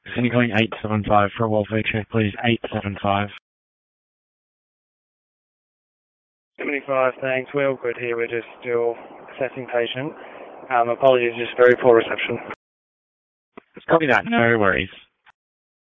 Can you calling 875 for a welfare check, please? 875. 75, thanks. We're all good here. We're just still assessing patient. Apologies, just very poor reception. Copy that. No worries.